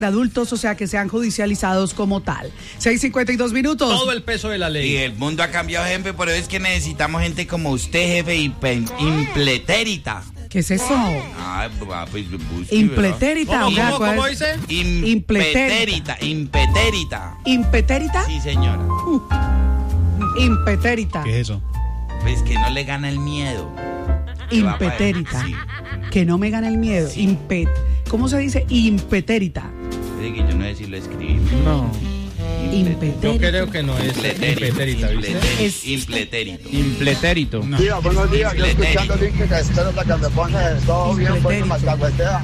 adultos, o sea, que sean judicializados como tal. 6:52 minutos. Todo el peso de la ley. Y el mundo ha cambiado, jefe, por eso es que necesitamos gente como usted, jefe, impletérita. ¿Qué es eso? Pues, Impletérita. ¿Cómo dice? Impetérita. ¿Impetérita? Sí, señora. Impetérita. ¿Qué es eso? Pues que no le gana el miedo. Impetérita. Sí. Que no me gana el miedo. Sí. ¿Cómo se dice? Impetérita. Es que yo no sé si lo escribí. No. Impetérita. Yo creo que no es impletérita, ¿viste? Es Impletérito. Impletérito. No. Tía, buenos días. Yo escuchando Olímpica, espero que me pone todo bien, bueno, más cafetera.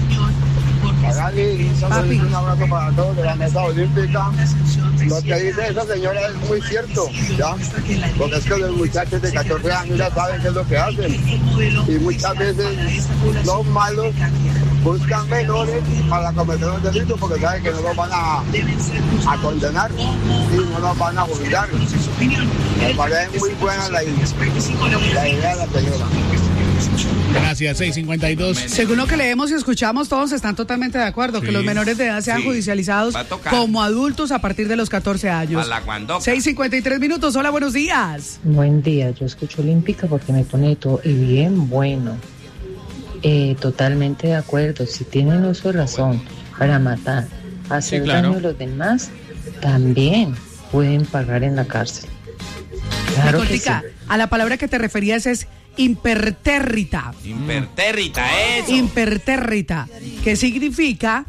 Magali, un abrazo para todos de la mesa olímpica. Lo que dice esa señora es muy cierto, ¿ya? Porque es que los muchachos de 14 años ya saben qué es lo que hacen. Y muchas veces los malos buscan menores para cometer un delito porque saben que no los van a condenar y no los van a juzgar. Me parece muy buena la idea de la señora. Gracias, 6:52. Según lo que leemos y escuchamos, todos están totalmente de acuerdo que los menores de edad sean judicializados como adultos a partir de los 14 años. 6:53 minutos. Hola, buenos días. Buen día, yo escucho Olímpica porque me pone todo y bien bueno. Totalmente de acuerdo. Si tienen uso de razón para matar, hacer daño a los demás, también pueden pagar en la cárcel. Claro que sí. A la palabra que te referías es impertérrita. Impertérrita, eso. Impertérrita, que significa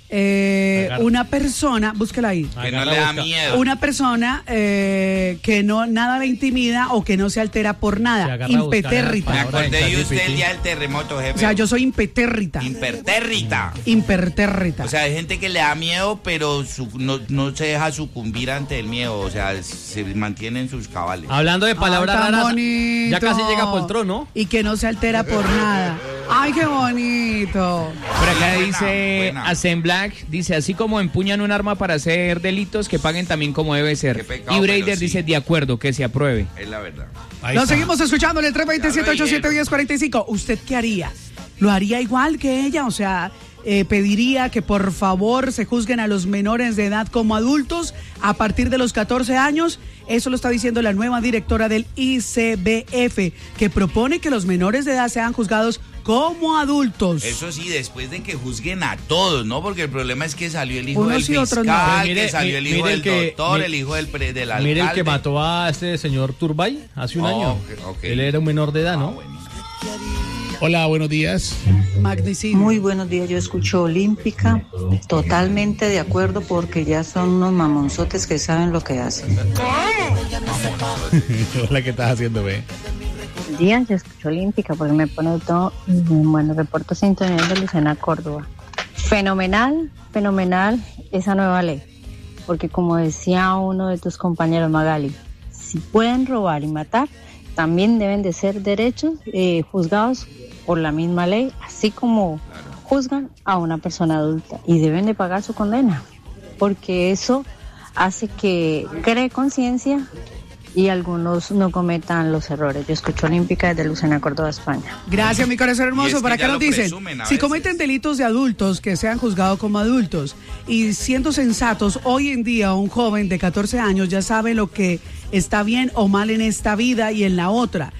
una persona, búsquela ahí. Que no le da miedo. Una persona que no nada le intimida o que no se altera por nada. Impetérrita. Me acordé de usted el día del terremoto, jefe. O sea, yo soy impetérrita. Impertérrita. Impertérrita. O sea, hay gente que le da miedo, pero no se deja sucumbir ante el miedo. O sea, se mantiene en sus cabales. Hablando de palabras raras, bonito. ya casi llega Poltrón, ¿no? Y que no se altera por nada. ¡Ay, qué bonito! Por acá dice buena. Ascen Black, dice, así como empuñan un arma para hacer delitos, que paguen también como debe ser. Qué pecado, Y Brader pero sí. dice, de acuerdo, que se apruebe. Es la verdad. Lo seguimos escuchando en el 320-787-1045. ¿Usted qué haría? ¿Lo haría igual que ella? O sea, pediría que por favor se juzguen a los menores de edad como adultos a partir de los 14 años. Eso lo está diciendo la nueva directora del ICBF, que propone que los menores de edad sean juzgados como adultos. Eso sí, después de que juzguen a todos, ¿no? Porque el problema es que salió el hijo Unos del sí, otros fiscal, no. que salió el hijo del doctor, el hijo del alcalde. Mire el que mató a este señor Turbay hace un año. Okay. Él era un menor de edad, ¿no? Bueno. Hola, buenos días. Magnífico. Muy buenos días, yo escucho Olímpica, totalmente de acuerdo porque ya son unos mamonzotes que saben lo que hacen. Hola, ¿qué estás haciendo, ve? Buenos días, yo escucho Olímpica porque me pone todo, bueno, reporto sintonía de Lucena Córdoba. Fenomenal esa nueva ley, porque como decía uno de tus compañeros, Magali, si pueden robar y matar, también deben de ser derechos juzgados por la misma ley, así como juzgan a una persona adulta y deben de pagar su condena, porque eso hace que cree conciencia y algunos no cometan los errores. Yo escucho Olímpica desde Lucena, Córdoba, España. Gracias, mi corazón hermoso. Es Por que acá ya nos lo dicen, presumen a si veces. cometen delitos de adultos, que sean juzgados como adultos. Y siendo sensatos, hoy en día un joven de 14 años ya sabe lo que está bien o mal en esta vida y en la otra.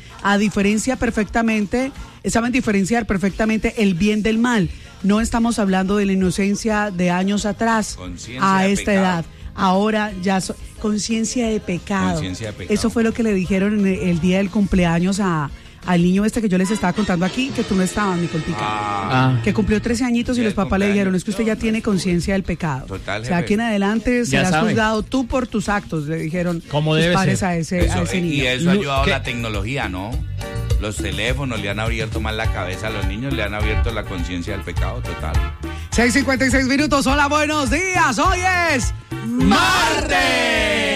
Saben diferenciar perfectamente el bien del mal. No estamos hablando de la inocencia de años atrás a esta edad. Ahora ya conciencia de pecado. Eso fue lo que le dijeron el día del cumpleaños al niño que yo les estaba contando aquí, que tú no estabas, mi Coltica. Que cumplió 13 añitos y los papás le dijeron, es que usted ya tiene conciencia del pecado. Total, o sea, aquí en adelante Ya serás sabe. juzgado tú por tus actos, le dijeron Como sus debe padres ser. a ese niño. Y eso ha ayudado la tecnología, ¿no? Los teléfonos le han abierto más la cabeza a los niños, le han abierto la conciencia del pecado, total. 6:56 minutos, hola, buenos días, hoy es martes.